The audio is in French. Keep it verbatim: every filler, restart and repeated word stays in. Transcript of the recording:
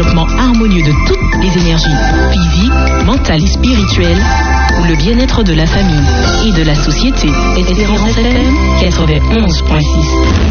développement harmonieux de toutes les énergies, physiques, mentales et spirituelles, pour le bien-être de la famille et de la société. Espérance F M quatre-vingt-onze point six.